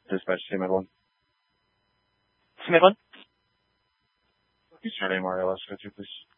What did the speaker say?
Dispatch team at 1. Team at 1? Start AMR LS, go through, please.